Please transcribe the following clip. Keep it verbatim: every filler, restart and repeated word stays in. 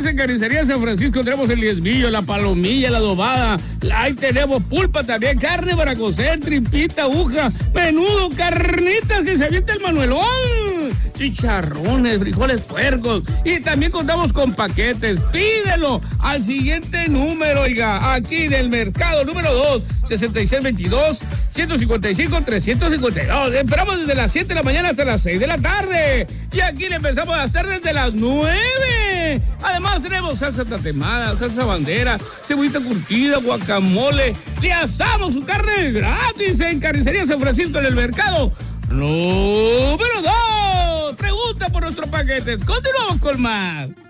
paquetes en Carnicería San Francisco. Tenemos el diezmillo, la palomilla, la adobada. Ahí tenemos pulpa también, carne para cocer, tripita, aguja, menudo, carnitas que se avienta el Manuelón, chicharrones, frijoles puercos. Y también contamos con paquetes. Pídelo al siguiente número, oiga, aquí del mercado número dos, sesenta y seis veintidós, ciento cincuenta y cinco, trescientos cincuenta y dos. Esperamos desde las siete de la mañana hasta las seis de la tarde. Y aquí le empezamos a hacer desde las nueve. Además tenemos salsa tatemada, salsa bandera, cebollita curtida, guacamole. Le asamos su carne gratis en Carnicería San Francisco en el mercado número dos. Pregunta por nuestros paquetes. Continuamos con más.